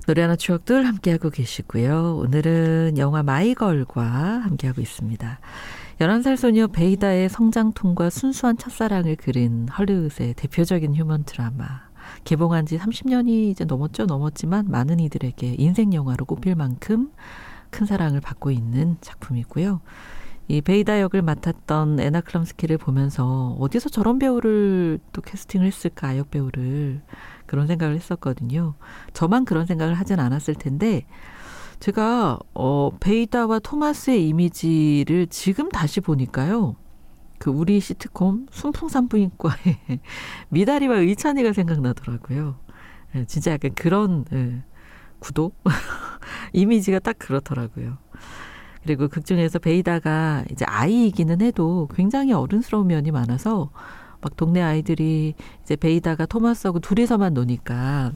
노래하는 추억들 함께하고 계시고요. 오늘은 영화 마이걸과 함께하고 있습니다. 11살 소녀 베이다의 성장통과 순수한 첫사랑을 그린 헐리우드의 대표적인 휴먼 드라마. 개봉한 지 30년이 이제 넘었지만 많은 이들에게 인생 영화로 꼽힐 만큼 큰 사랑을 받고 있는 작품이고요. 이 베이다 역을 맡았던 애나 클럼스키를 보면서 어디서 저런 배우를 또 캐스팅을 했을까, 아역 배우를. 그런 생각을 했었거든요. 저만 그런 생각을 하진 않았을 텐데 제가 베이다와 토마스의 이미지를 지금 다시 보니까요. 그 우리 시트콤 순풍산부인과의 미다리와 의찬이가 생각나더라고요. 진짜 약간 그런 구도? 이미지가 딱 그렇더라고요. 그리고 극중에서 베이다가 이제 아이이기는 해도 굉장히 어른스러운 면이 많아서 막 동네 아이들이 이제 베이다가 토마스하고 둘이서만 노니까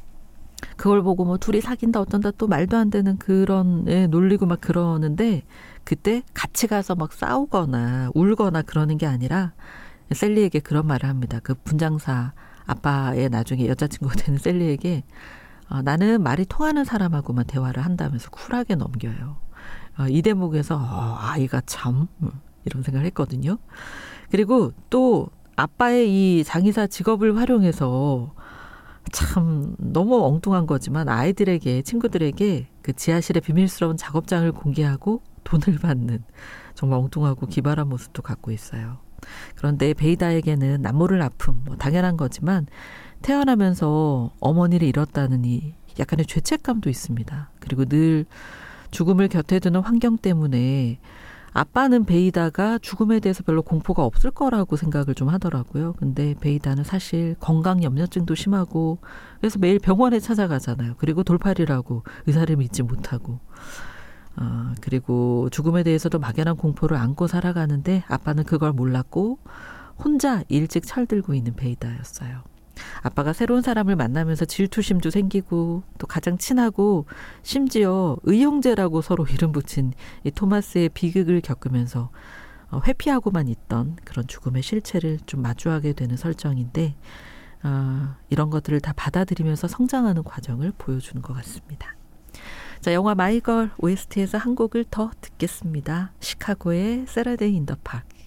그걸 보고 뭐 둘이 사귄다 어쩐다 또 말도 안 되는 그런 놀리고 막 그러는데 그때 같이 가서 막 싸우거나 울거나 그러는 게 아니라 셀리에게 그런 말을 합니다. 그 분장사 아빠의 나중에 여자친구가 되는 셀리에게 나는 말이 통하는 사람하고만 대화를 한다면서 쿨하게 넘겨요. 이 대목에서 아이가 참 이런 생각을 했거든요. 그리고 또 아빠의 이 장의사 직업을 활용해서 참 너무 엉뚱한 거지만 아이들에게 친구들에게 그 지하실의 비밀스러운 작업장을 공개하고 돈을 받는 정말 엉뚱하고 기발한 모습도 갖고 있어요. 그런데 베이다에게는 남모를 아픔 당연한 거지만 태어나면서 어머니를 잃었다는 이 약간의 죄책감도 있습니다. 그리고 늘 죽음을 곁에 두는 환경 때문에 아빠는 베이다가 죽음에 대해서 별로 공포가 없을 거라고 생각을 좀 하더라고요. 근데 베이다는 사실 건강 염려증도 심하고 그래서 매일 병원에 찾아가잖아요. 그리고 돌팔이라고 의사를 믿지 못하고 그리고 죽음에 대해서도 막연한 공포를 안고 살아가는데 아빠는 그걸 몰랐고 혼자 일찍 철들고 있는 베이다였어요. 아빠가 새로운 사람을 만나면서 질투심도 생기고 또 가장 친하고 심지어 의형제라고 서로 이름 붙인 이 토마스의 비극을 겪으면서 회피하고만 있던 그런 죽음의 실체를 좀 마주하게 되는 설정인데 이런 것들을 다 받아들이면서 성장하는 과정을 보여주는 것 같습니다. 자, 영화 마이걸 OST에서 한 곡을 더 듣겠습니다. 시카고의 세러데이 인 더 파크.